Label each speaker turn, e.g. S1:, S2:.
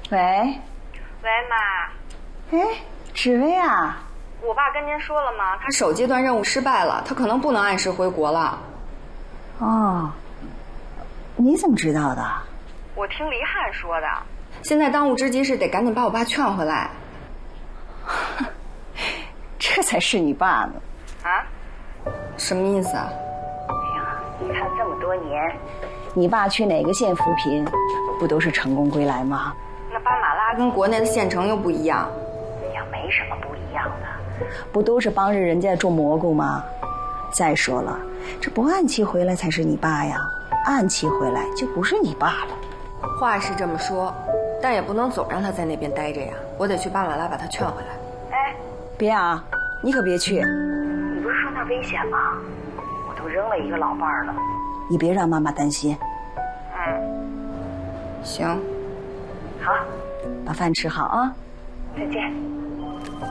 S1: 喂，
S2: 喂，妈。
S1: 哎，紫薇啊，
S2: 我爸跟您说了吗？
S3: 他首阶段任务失败了，他可能不能按时回国了。
S1: 哦，你怎么知道的？
S2: 我听黎汉说的。
S3: 现在当务之急是得赶紧把我爸劝回来。
S1: 这才是你爸呢。
S2: 啊？
S3: 什么意思啊？
S1: 哎呀，你看这么多年，你爸去哪个县扶贫，不都是成功归来吗？
S3: 那巴马拉跟国内的县城又不一样。
S1: 哎呀，没什么不一样的，不都是帮着人家种蘑菇吗？再说了，这不按期回来才是你爸呀，按期回来就不是你爸了。
S3: 话是这么说，但也不能总让他在那边待着呀，我得去巴马拉把他劝回来。
S1: 哎，别啊，你可别去。你不是说那危险吗？我都扔了一个老伴儿了，你别让妈妈担心。
S3: 行。
S1: 好，把饭吃好啊。再见。